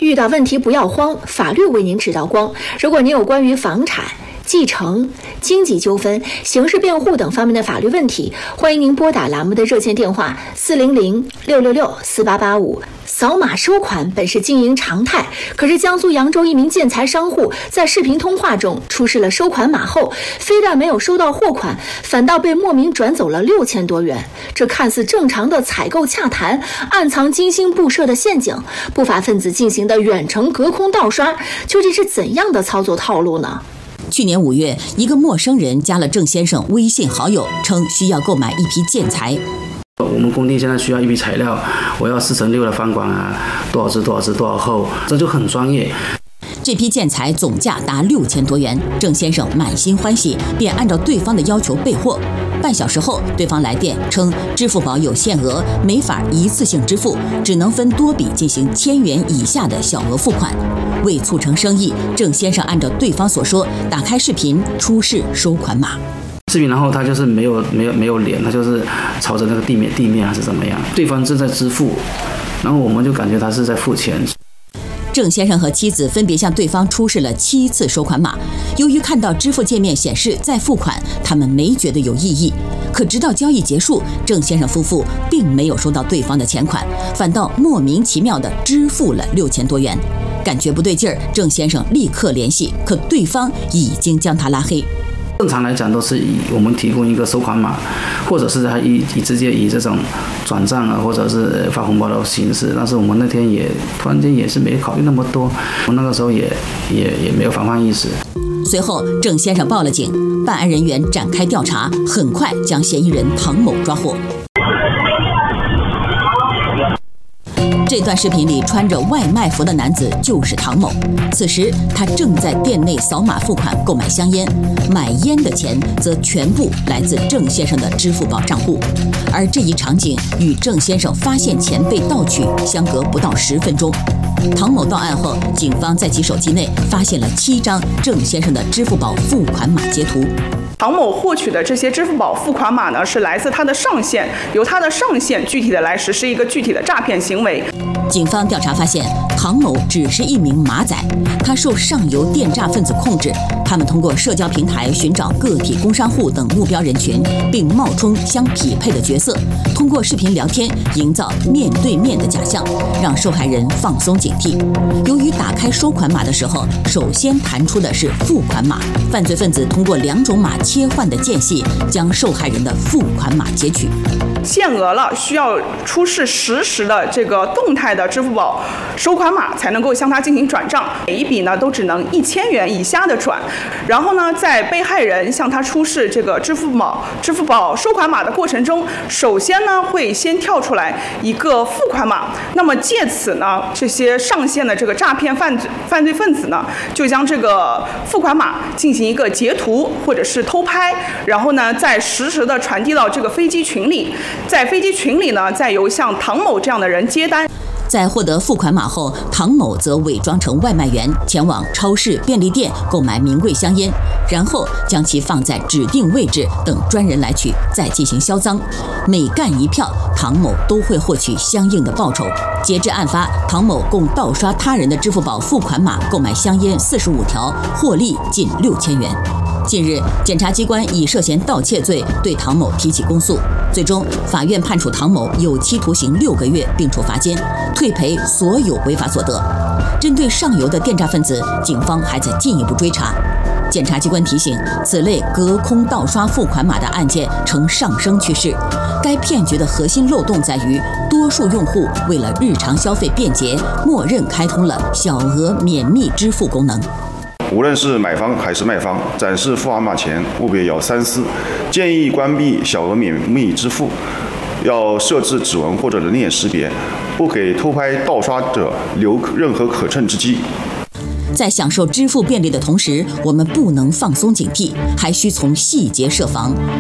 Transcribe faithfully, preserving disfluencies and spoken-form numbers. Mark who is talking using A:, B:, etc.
A: 遇到问题不要慌，法律为您指道光。如果您有关于房产、继承、经济纠纷、刑事辩护等方面的法律问题，欢迎您拨打栏目的热线电话四零零六六六四八八五。扫码收款本是经营常态，可是江苏扬州一名建材商户在视频通话中出示了收款码后，非但没有收到货款，反倒被莫名转走了六千多元。这看似正常的采购洽谈，暗藏精心布设的陷阱。不法分子进行的远程隔空盗刷，究竟是怎样的操作套路呢？
B: 去年五月，一个陌生人加了郑先生微信好友，称需要购买一批建材。
C: 我们工地现在需要一批材料，我要四乘六的翻管啊，多少支多少支多少厚，这就很专业。
B: 这批建材总价达六千多元，郑先生满心欢喜，便按照对方的要求备货。半小时后，对方来电称支付宝有限额，没法一次性支付，只能分多笔进行千元以下的小额付款。为促成生意，郑先生按照对方所说，打开视频出示收款码。
C: 视频，然后他就是没有没有没有脸，他就是朝着那个地面地面还是怎么样？对方正在支付，然后我们就感觉他是在付钱。
B: 郑先生和妻子分别向对方出示了七次收款码，由于看到支付界面显示再付款，他们没觉得有异议。可直到交易结束，郑先生夫妇并没有收到对方的钱款，反倒莫名其妙地支付了六千多元。感觉不对劲儿，郑先生立刻联系，可对方已经将他拉黑。
C: 正常来讲都是以我们提供一个收款码，或者是他以以直接以这种转账啊，或者是发红包的形式。但是我们那天也突然间也是没考虑那么多，我那个时候也也也没有防范意识。
B: 随后，郑先生报了警，办案人员展开调查，很快将嫌疑人唐某抓获。这段视频里穿着外卖服的男子就是唐某，此时他正在店内扫码付款购买香烟，买烟的钱则全部来自郑先生的支付宝账户。而这一场景与郑先生发现钱被盗取相隔不到十分钟。唐某到案后，警方在其手机内发现了七张郑先生的支付宝付款码截图。
D: 唐某获取的这些支付宝付款码呢，是来自他的上线，由他的上线具体的来实施一个具体的诈骗行为。
B: 警方调查发现，唐某只是一名马仔，他受上游电诈分子控制，他们通过社交平台寻找个体工商户等目标人群，并冒充相匹配的角色，通过视频聊天营造面对面的假象，让受害人放松警惕。由于打开收款码的时候，首先弹出的是付款码，犯罪分子通过两种码切换的间隙，将受害人的付款码截取。
D: 限额了，需要出示实时的这个动态的支付宝收款码才能够向他进行转账，每一笔呢都只能一千元以下的转。然后呢，在被害人向他出示这个支付宝支付宝收款码的过程中，首先呢会先跳出来一个付款码，那么借此呢，这些上线的这个诈骗犯罪犯罪分子呢，就将这个付款码进行一个截图或者是偷拍，然后呢再实时的传递到这个飞机群里。在飞机群里呢，再由像唐某这样的人接单。
B: 在获得付款码后，唐某则伪装成外卖员，前往超市、便利店购买名贵香烟，然后将其放在指定位置，等专人来取，再进行销赃。每干一票，唐某都会获取相应的报酬。截至案发，唐某共盗刷他人的支付宝付款码购买香烟四十五条，获利近六千元。近日，检察机关以涉嫌盗窃罪对唐某提起公诉，最终法院判处唐某有期徒刑六个月，并处罚金，退赔所有违法所得。针对上游的电诈分子，警方还在进一步追查。检察机关提醒，此类隔空盗刷付款码的案件呈上升趋势。该骗局的核心漏洞在于，多数用户为了日常消费便捷，默认开通了小额免密支付功能。
E: 无论是买方还是卖方，展示付款码前务必要三思，建议关闭小额免密支付，要设置指纹或者人脸识别，不给偷拍盗刷者留任何可乘之机。
B: 在享受支付便利的同时，我们不能放松警惕，还需从细节设防。